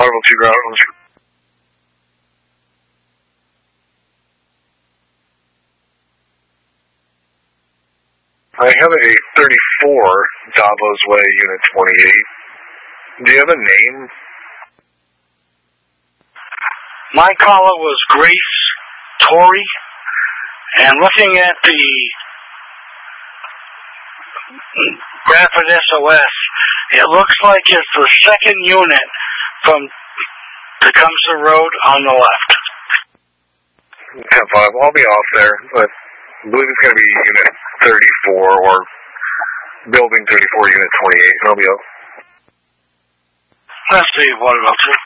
Audible 2 ground. I have a 34 Davos Way, Unit 28. Do you have a name? My caller was Grace Torrey, and looking at the Bradford SOS, it looks like it's the second unit from Tecumseh Road on the left. 10-5, I'll be off there, but I believe it's going to be Unit 34 or Building 34, Unit 28. I'll be off. Let's see, what about 2?